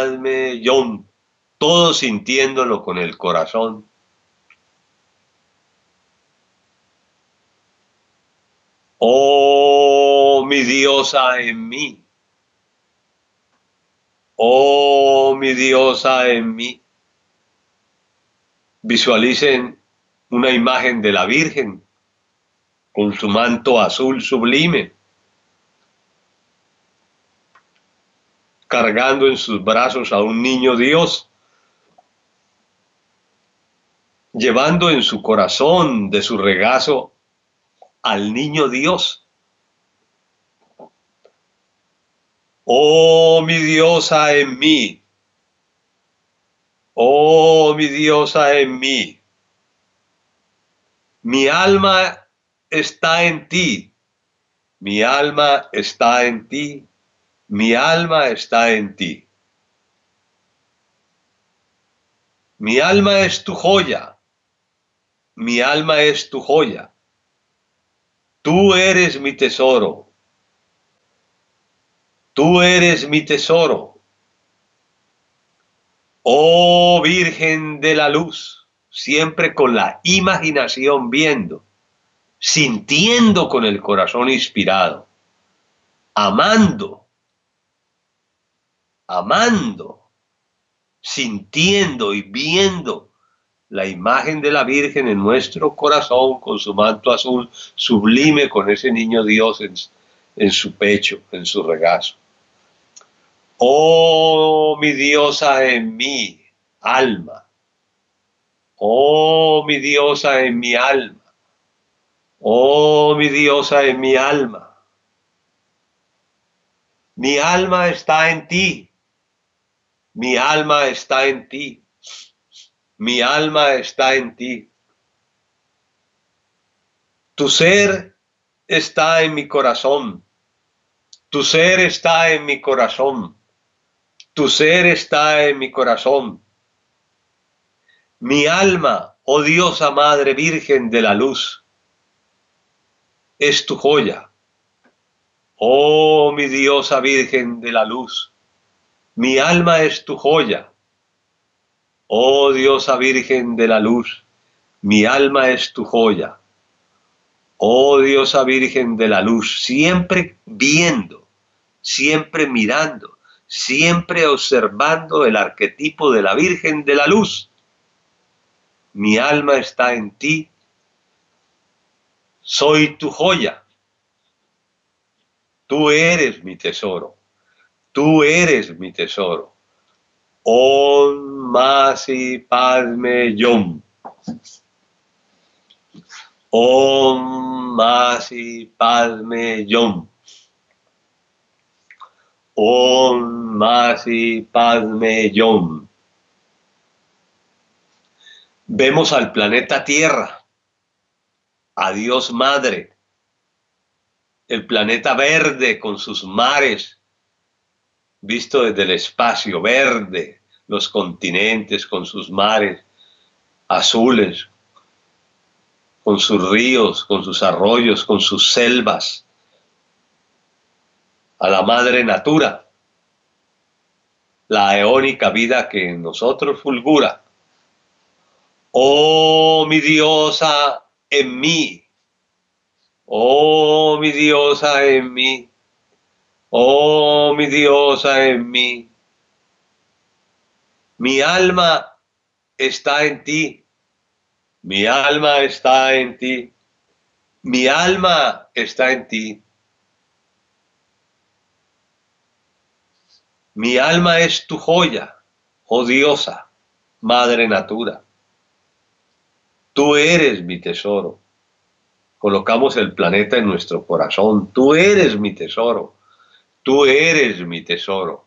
Padme Yom, todo sintiéndolo con el corazón. Oh, mi diosa en mí. Oh, mi diosa en mí. Visualicen una imagen de la Virgen con su manto azul sublime, cargando en sus brazos a un niño Dios, llevando en su corazón de su regazo al niño Dios. Oh, mi diosa en mí. Oh, mi diosa en mí. Mi alma está en ti. Mi alma está en ti. Mi alma está en ti. Mi alma es tu joya. Mi alma es tu joya. Tú eres mi tesoro. Tú eres mi tesoro. Oh Virgen de la Luz, siempre con la imaginación viendo, sintiendo con el corazón inspirado, amando, amando, sintiendo y viendo la imagen de la Virgen en nuestro corazón con su manto azul sublime, con ese niño Dios en su pecho, en su regazo. Oh, mi diosa en mi alma. Oh, mi diosa en mi alma. Oh, mi diosa en mi alma. Mi alma está en ti. Mi alma está en ti. Mi alma está en ti. Tu ser está en mi corazón. Tu ser está en mi corazón. Tu ser está en mi corazón. Mi alma, oh diosa Madre Virgen de la Luz, es tu joya. Oh, mi diosa Virgen de la Luz, mi alma es tu joya. Oh, diosa Virgen de la Luz, mi alma es tu joya. Oh, diosa Virgen de la Luz, siempre viendo, siempre mirando, siempre observando el arquetipo de la Virgen de la Luz. Mi alma está en ti. Soy tu joya. Tú eres mi tesoro. Tú eres mi tesoro. Om Masi Padme Yom. Om Masi Padme Yom. Om Masi Padme Yom. Vemos al planeta Tierra, a Dios Madre, el planeta verde con sus mares, visto desde el espacio verde, los continentes con sus mares azules, con sus ríos, con sus arroyos, con sus selvas, a la madre natura, la eónica vida que en nosotros fulgura. Oh, mi diosa en mí. Oh, mi diosa en mí. Oh, mi diosa en mí. Mi alma está en ti. Mi alma está en ti. Mi alma está en ti. Mi alma es tu joya, oh diosa, madre natura. Tú eres mi tesoro. Colocamos el planeta en nuestro corazón. Tú eres mi tesoro. Tú eres mi tesoro.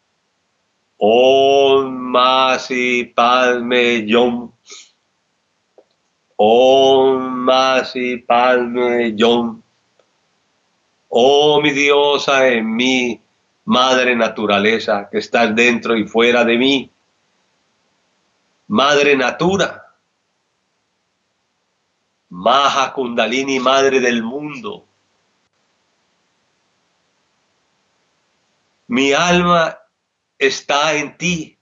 Om Masi Padme Yom. Om Masi Padme Yom. Oh, mi diosa en mí, madre naturaleza, que estás dentro y fuera de mí. Madre natura. Maha Kundalini, madre del mundo. Mi alma está en ti.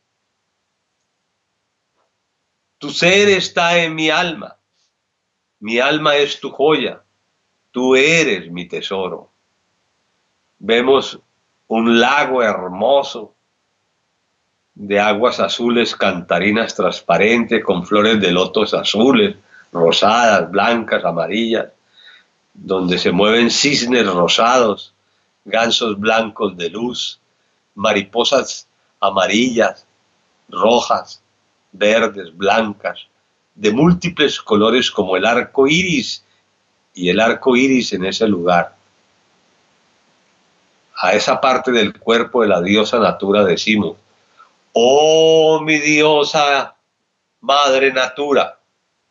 Tu ser está en mi alma. Mi alma es tu joya. Tú eres mi tesoro. Vemos un lago hermoso de aguas azules, cantarinas transparentes, con flores de lotos azules, rosadas, blancas, amarillas, donde se mueven cisnes rosados, gansos blancos de luz, mariposas amarillas, rojas, verdes, blancas, de múltiples colores como el arco iris, y el arco iris en ese lugar. A esa parte del cuerpo de la diosa Natura decimos: oh mi diosa madre Natura,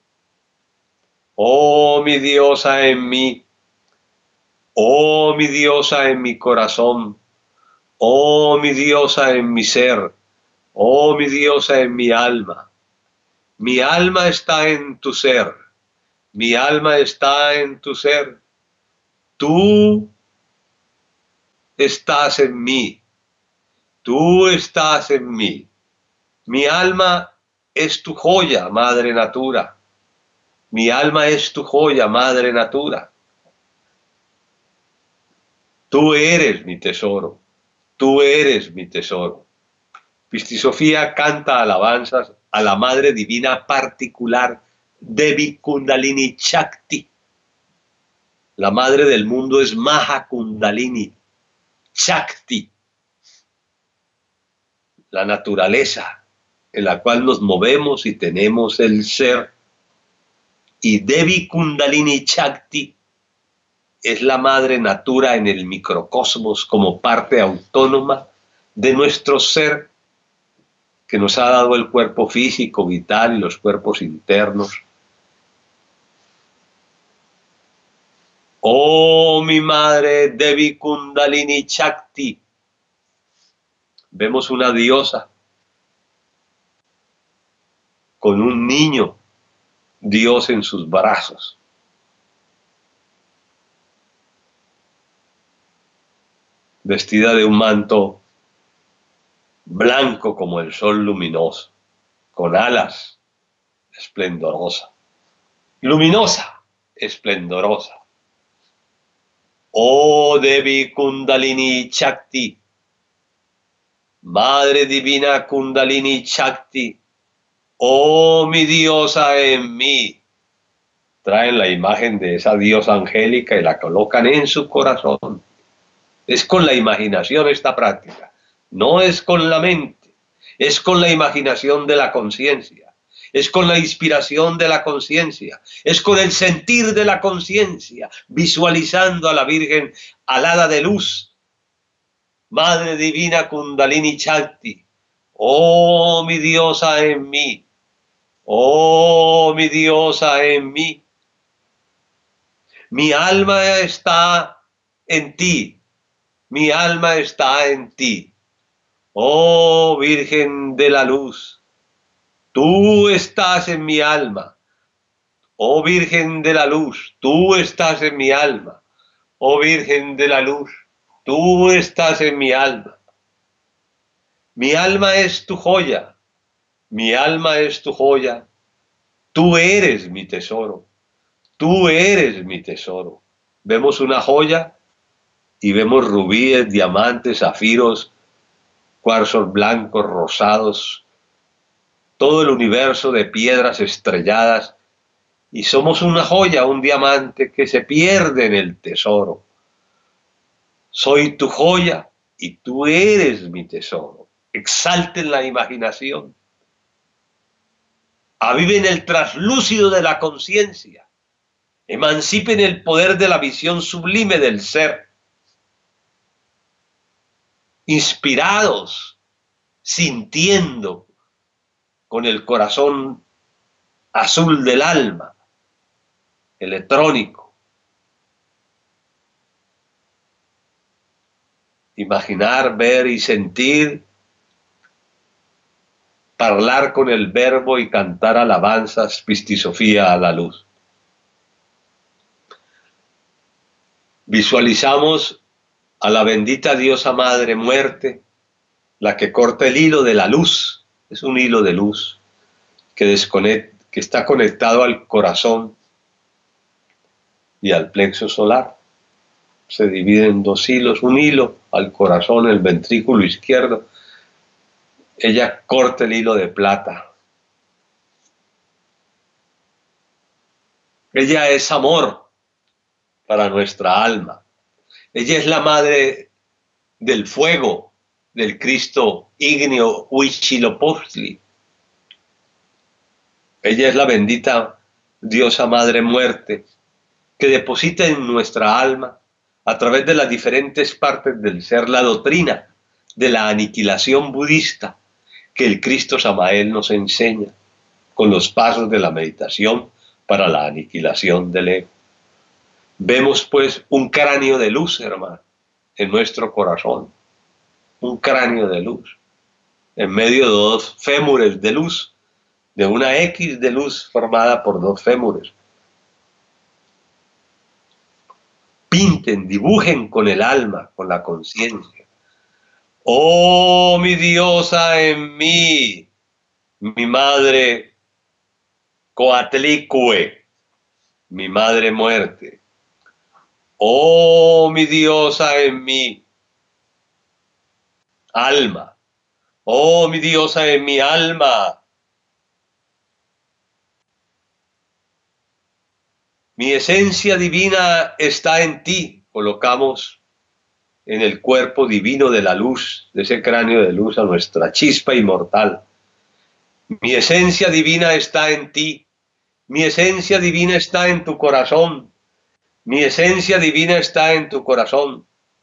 oh mi diosa en mí, oh mi diosa en mi corazón, oh mi diosa en mi ser, oh mi diosa en mi alma. Mi alma está en tu ser, mi alma está en tu ser. Tú estás en mí, tú estás en mí. Mi alma es tu joya, Madre Natura. Mi alma es tu joya, Madre Natura. Tú eres mi tesoro, tú eres mi tesoro. Pistisofía canta alabanzas a la Madre Divina particular Devi Kundalini Shakti. La Madre del mundo es Maha Kundalini Shakti, la naturaleza en la cual nos movemos y tenemos el ser. Y Devi Kundalini Shakti es la Madre Natura en el microcosmos como parte autónoma de nuestro ser, que nos ha dado el cuerpo físico, vital y los cuerpos internos. Oh, mi Madre Devi Kundalini Shakti. Vemos una diosa con un niño Dios en sus brazos. Vestida de un manto blanco como el sol luminoso, con alas esplendorosa, luminosa, esplendorosa. Oh Devi Kundalini Shakti, Madre Divina Kundalini Shakti, oh mi diosa en mí. Traen la imagen de esa diosa angélica y la colocan en su corazón. Es con la imaginación esta práctica, no es con la mente, es con la imaginación de la conciencia, es con la inspiración de la conciencia, es con el sentir de la conciencia, visualizando a la Virgen alada de luz, Madre Divina Kundalini Shakti, oh mi diosa en mí, oh mi diosa en mí. Mi alma está en ti. Mi alma está en ti. Oh Virgen de la Luz, tú estás en mi alma. Oh Virgen de la Luz, tú estás en mi alma. Oh Virgen de la Luz, tú estás en mi alma. Mi alma es tu joya. Mi alma es tu joya. Tú eres mi tesoro. Tú eres mi tesoro. Vemos una joya y vemos rubíes, diamantes, zafiros, cuarzos blancos, rosados, todo el universo de piedras estrelladas, y somos una joya, un diamante que se pierde en el tesoro. Soy tu joya y tú eres mi tesoro. Exalten la imaginación. Aviven el traslúcido de la conciencia. Emancipen el poder de la visión sublime del ser. Inspirados, sintiendo con el corazón azul del alma, electrónico. Imaginar, ver y sentir, hablar con el verbo y cantar alabanzas, pistisofía a la luz. Visualizamos a la bendita diosa Madre Muerte la que corta el hilo de la luz. Es un hilo de luz que está conectado al corazón y al plexo solar. Se divide en dos hilos, un hilo al corazón, el ventrículo izquierdo. Ella corta el hilo de plata. Ella es amor para nuestra alma. Ella es la madre del fuego, del Cristo ígneo Huitzilopochtli. Ella es la bendita diosa madre muerte que deposita en nuestra alma, a través de las diferentes partes del ser, la doctrina de la aniquilación budista que el Cristo Samael nos enseña con los pasos de la meditación para la aniquilación del ego. Vemos pues un cráneo de luz, hermano, en nuestro corazón, un cráneo de luz, en medio de dos fémures de luz, de una X de luz formada por dos fémures. Pinten, dibujen con el alma, con la conciencia. Oh, mi diosa en mí, mi madre Coatlicue, mi madre muerte. Oh, mi diosa en mí, alma. Oh, mi diosa en mi alma. Mi esencia divina está en ti. Colocamos en el cuerpo divino de la luz, de ese cráneo de luz, a nuestra chispa inmortal. Mi esencia divina está en ti. Mi esencia divina está en tu corazón. Mi esencia divina está en tu corazón.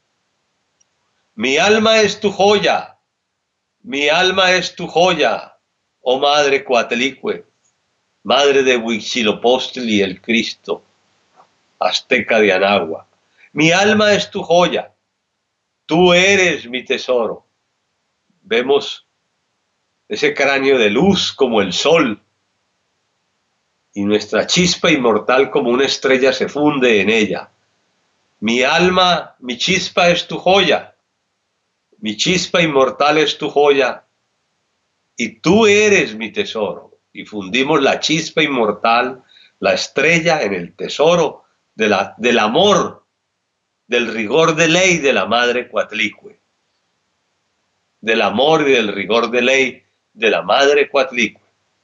Mi alma es tu joya. Mi alma es tu joya, oh Madre Coatlicue, Madre de Huitzilopochtli, el Cristo, azteca de Anagua. Mi alma es tu joya. Tú eres mi tesoro. Vemos ese cráneo de luz como el sol, y nuestra chispa inmortal como una estrella se funde en ella. Mi alma, mi chispa es tu joya. Mi chispa inmortal es tu joya, y tú eres mi tesoro. Y fundimos la chispa inmortal, la estrella, en el tesoro del amor, del rigor de ley de la Madre Coatlicue. Del amor y del rigor de ley de la Madre Coatlicue.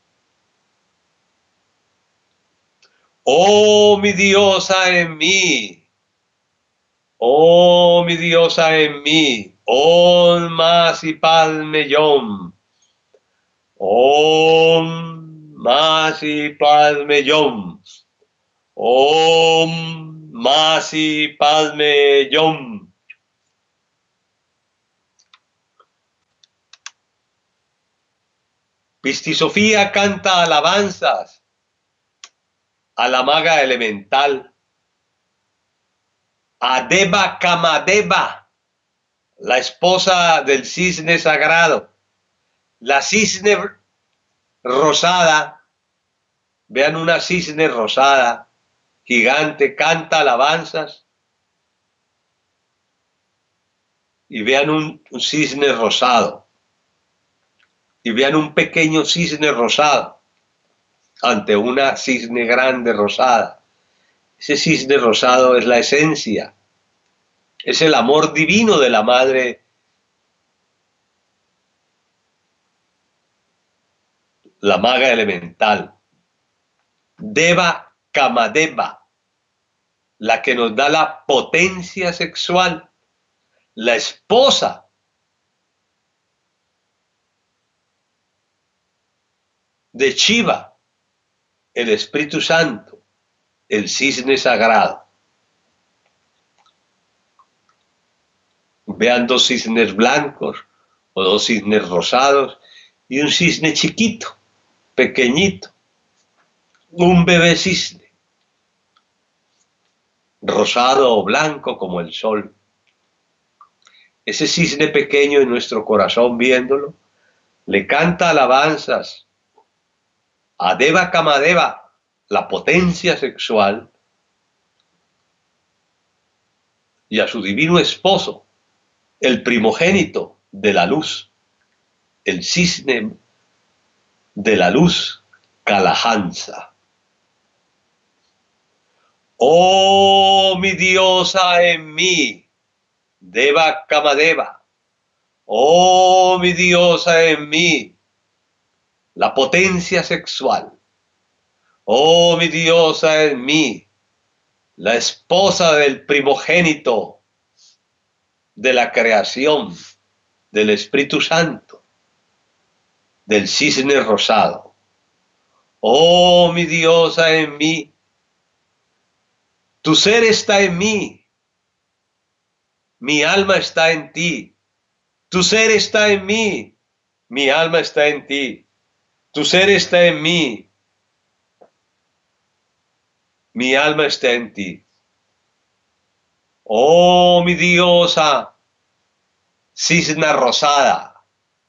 Oh, mi diosa en mí. Oh, mi diosa en mí. Om Masi Padme Hum. Om Masi Padme Hum. Om Masi Padme Hum. Pisti Sofía canta alabanzas a la maga elemental, a Deva Kamadeva, la esposa del cisne sagrado, la cisne rosada. Vean una cisne rosada, gigante, canta alabanzas. Y vean un cisne rosado. Y vean un pequeño cisne rosado ante una cisne grande rosada. Ese cisne rosado es la esencia. Es el amor divino de la Madre, la maga elemental. Deva Kamadeva, la que nos da la potencia sexual, la esposa de Shiva, el Espíritu Santo, el cisne sagrado. Vean dos cisnes blancos o dos cisnes rosados y un cisne chiquito, pequeñito, un bebé cisne, rosado o blanco como el sol. Ese cisne pequeño en nuestro corazón, viéndolo, le canta alabanzas a Deva Kamadeva, la potencia sexual, y a su divino esposo, el primogénito de la luz, el cisne de la luz, Kalahansa. Oh mi diosa en mí, Deva Kamadeva. Oh mi diosa en mí, la potencia sexual. Oh mi diosa en mí, la esposa del primogénito de la creación, del Espíritu Santo, del cisne rosado. Oh mi diosa en mí, tu ser está en mí, mi alma está en ti, tu ser está en mí, mi alma está en ti, tu ser está en mí, mi alma está en ti. Oh mi diosa, cisna rosada,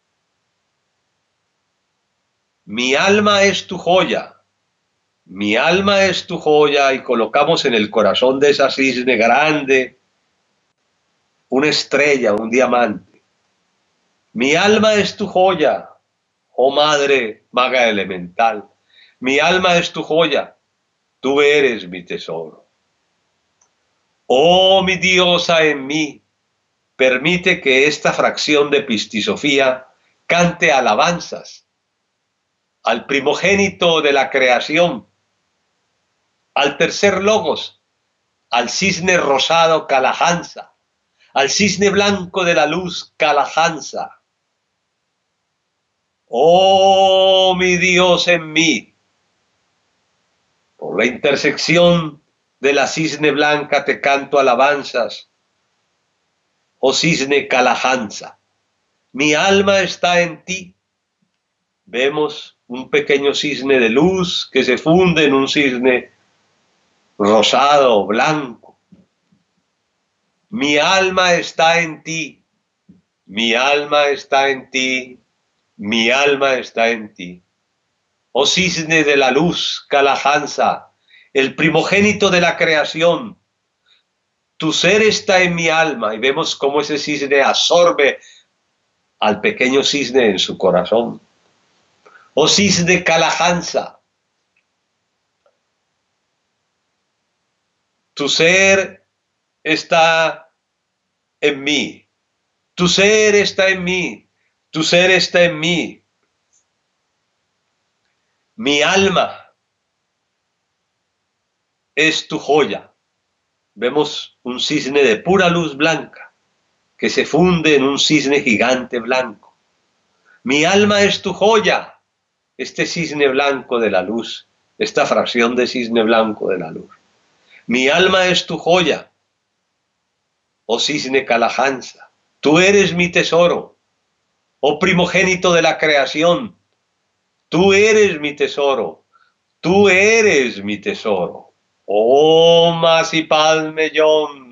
mi alma es tu joya, mi alma es tu joya, y colocamos en el corazón de esa cisne grande una estrella, un diamante. Mi alma es tu joya, oh madre maga elemental, mi alma es tu joya, tú eres mi tesoro. Oh mi diosa en mí, permite que esta fracción de Pistisofía cante alabanzas al primogénito de la creación, al tercer logos, al cisne rosado Kalahansa, al cisne blanco de la luz Kalahansa. Oh mi Dios en mí, por la intersección de la cisne blanca te canto alabanzas, oh cisne Kalahansa, mi alma está en ti. Vemos un pequeño cisne de luz que se funde en un cisne rosado, blanco. Mi alma está en ti, mi alma está en ti, mi alma está en ti. Oh cisne de la luz, Kalahansa, el primogénito de la creación, tu ser está en mi alma, y vemos cómo ese cisne absorbe al pequeño cisne en su corazón. Oh cisne Kalahansa, tu ser está en mí, tu ser está en mí, tu ser está en mí. Mi alma es tu joya. Vemos un cisne de pura luz blanca que se funde en un cisne gigante blanco. Mi alma es tu joya. Este cisne blanco de la luz, esta fracción de cisne blanco de la luz. Mi alma es tu joya, oh cisne Kalahansa, tú eres mi tesoro, oh primogénito de la creación, tú eres mi tesoro, tú eres mi tesoro. Oh Masi Padme Yom.